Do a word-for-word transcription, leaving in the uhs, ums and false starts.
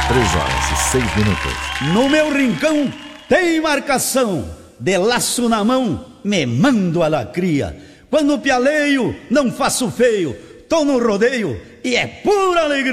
três horas e seis minutos. No meu rincão tem marcação, de laço na mão, me mando a lacria. Quando pialeio, não faço feio, tô no rodeio e é pura alegria.